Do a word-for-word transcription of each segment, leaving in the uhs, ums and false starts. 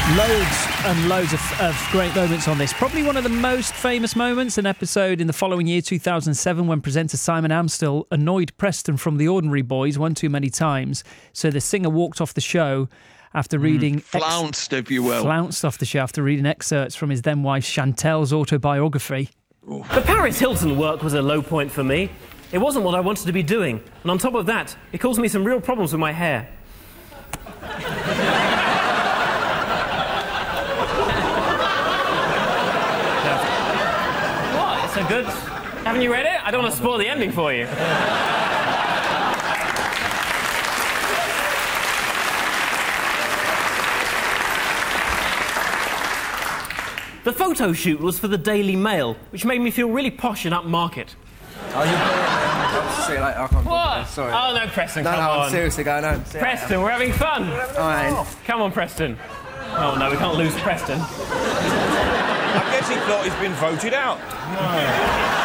Loads and loads of, of great moments on this. Probably one of the most famous moments, an episode in the following year, two thousand seven, when presenter Simon Amstell annoyed Preston from The Ordinary Boys one too many times. So the singer walked off the show after reading... Mm, flounced, ex- if you will. Flounced off the show after reading excerpts from his then-wife Chantel's autobiography. Oof. The Paris Hilton work was a low point for me. It wasn't what I wanted to be doing. And on top of that, it caused me some real problems with my hair. So good. Haven't you read it? I don't want to spoil the ending for you. The photo shoot was for the Daily Mail, which made me feel really posh and upmarket. Oh, you see you later. I can't What? Sorry. Oh, no, Preston, no, come no, on. I'm seriously going home. See Preston, we're having fun. Right. Come on, Preston. Oh, no, we can't lose Preston. I guess he thought he's been voted out. No.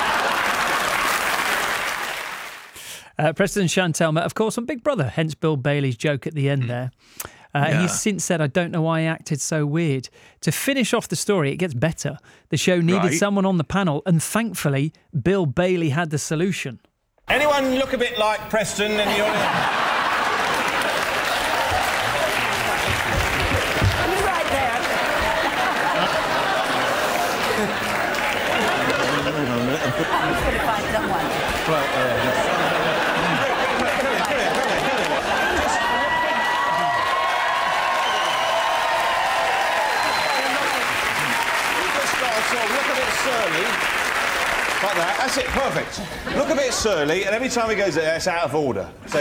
Uh, Preston and Chantel met, of course, on Big Brother, hence Bill Bailey's joke at the end there. Uh, yeah. He's since said, I don't know why I acted so weird. To finish off the story, it gets better. The show needed Right. someone on the panel, and thankfully, Bill Bailey had the solution. Anyone look a bit like Preston in the audience? Right there. I'm just going to find someone. Right, uh, Look a bit surly. Like that. That's it. Perfect. Look a bit surly, and every time he goes there, it's out of order. So...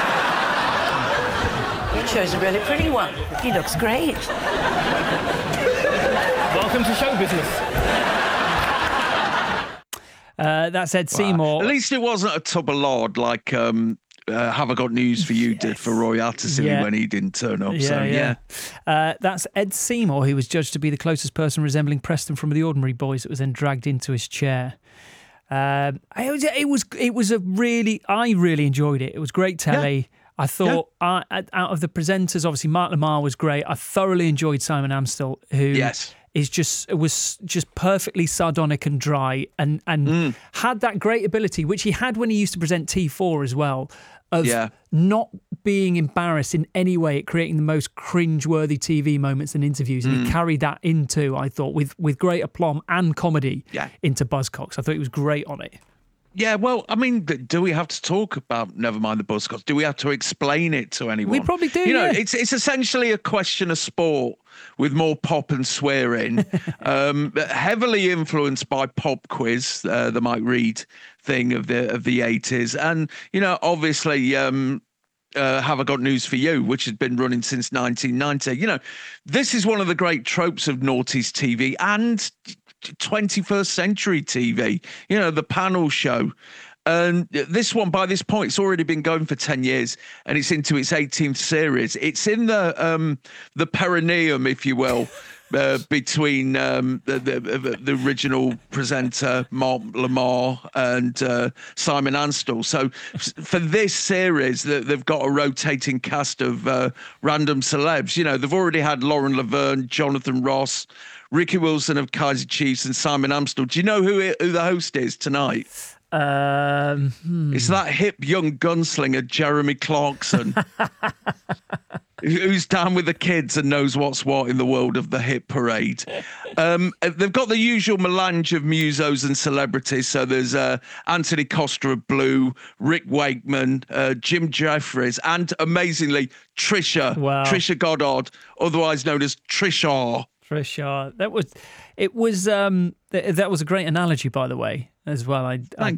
You chose a really pretty one. He looks great. Welcome to show business. Uh, that's Ed Seymour. At least it wasn't a tub of lard like um, uh, Have I Got News for You yes. did for Roy Atterson yeah. when he didn't turn up. Yeah, so, yeah. yeah. Uh, that's Ed Seymour, who was judged to be the closest person resembling Preston from The Ordinary Boys that was then dragged into his chair. Um, it, was, it was it was a really, I really enjoyed it. It was great telly. Yeah. I thought yeah. I, out of the presenters, obviously Mark Lamar was great. I thoroughly enjoyed Simon Amstell, who yes. is just was just perfectly sardonic and dry, and and mm. had that great ability, which he had when he used to present T four as well, of yeah. not being embarrassed in any way at creating the most cringe-worthy T V moments and interviews. And mm. he carried that into, I thought, with, with great aplomb and comedy yeah. into Buzzcocks. I thought he was great on it. Yeah, well, I mean, do we have to talk about Never Mind the Buzzcocks? Do we have to explain it to anyone? We probably do, You know, yeah. it's it's essentially a question of sport with more pop and swearing, um, heavily influenced by Pop Quiz, uh, the Mike Reed thing of the of the eighties. And, you know, obviously... Um, Uh, Have I Got News for You, which has been running since nineteen ninety. You know, this is one of the great tropes of noughties T V and twenty-first century T V. You know, the panel show. And this one, by this point, it's already been going for ten years and it's into its eighteenth series. It's in the um, the perineum, if you will, uh, between um, the, the, the original presenter, Mark Lamar, and uh, Simon Amstell. So for this series, they've got a rotating cast of uh, random celebs. You know, they've already had Lauren Laverne, Jonathan Ross, Ricky Wilson of Kaiser Chiefs, and Simon Amstell. Do you know who, it, who the host is tonight? Um, hmm. It's that hip young gunslinger, Jeremy Clarkson, who's down with the kids and knows what's what in the world of the hit parade. Um, they've got the usual melange of musos and celebrities. So there's uh, Anthony Costa of Blue, Rick Wakeman, uh, Jim Jeffries, and amazingly, Trisha, wow. Trisha Goddard, otherwise known as Trisha. Trisha. That was, it was, um, th- that was a great analogy, by the way, as well. I, I,